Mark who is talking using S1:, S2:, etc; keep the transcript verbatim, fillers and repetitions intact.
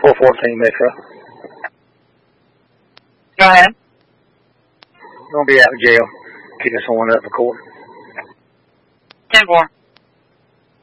S1: four fourteen Metro.
S2: Go ahead.
S1: Gonna be out of jail. Keep someone up for court.
S2: ten four.